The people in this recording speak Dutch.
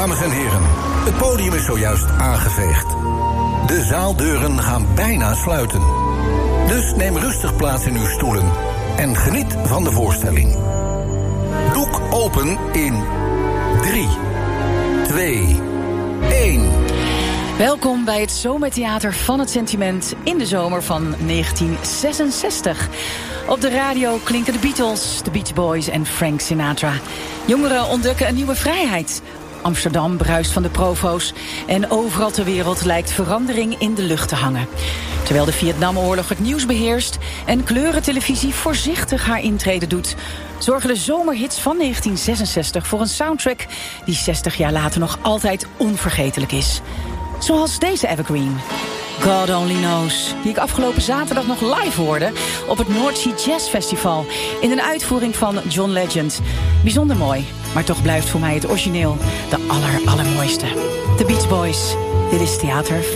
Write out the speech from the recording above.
Dames en heren, het podium is zojuist aangeveegd. De zaaldeuren gaan bijna sluiten. Dus neem rustig plaats in uw stoelen en geniet van de voorstelling. Doek open in 3, 2, 1... Welkom bij het Zomertheater van het Sentiment in de zomer van 1966. Op de radio klinken de Beatles, de Beach Boys en Frank Sinatra. Jongeren ontdekken een nieuwe vrijheid. Amsterdam bruist van de provo's en overal ter wereld lijkt verandering in de lucht te hangen. Terwijl de Vietnamoorlog het nieuws beheerst en kleurentelevisie voorzichtig haar intrede doet, zorgen de zomerhits van 1966 voor een soundtrack die 60 jaar later nog altijd onvergetelijk is. Zoals deze evergreen, God Only Knows, die ik afgelopen zaterdag nog live hoorde op het North Sea Jazz Festival in een uitvoering van John Legend. Bijzonder mooi, maar toch blijft voor mij het origineel de allermooiste. The Beach Boys, dit is theater